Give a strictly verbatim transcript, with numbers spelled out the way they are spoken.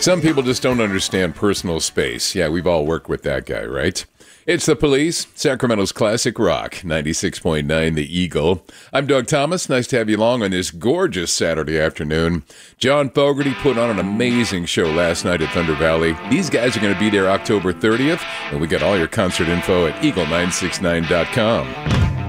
Some people just don't understand personal space. Yeah, we've all worked with that guy, right? It's The Police, Sacramento's classic rock, ninety-six point nine The Eagle. I'm Doug Thomas. Nice to have you along on this gorgeous Saturday afternoon. John Fogerty put on an amazing show last night at Thunder Valley. These guys are going to be there October thirtieth, and we got all your concert info at eagle nine six nine dot com.